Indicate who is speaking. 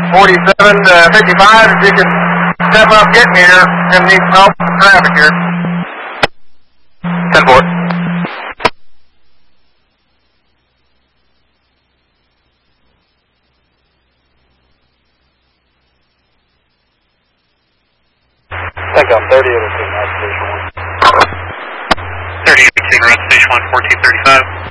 Speaker 1: 47 to 55, if you can step up, get me here. Gonna need some help with traffic here.
Speaker 2: 10-4.
Speaker 3: TECOM 30 to Station 1.
Speaker 2: 30 18 around Station 1, 1435.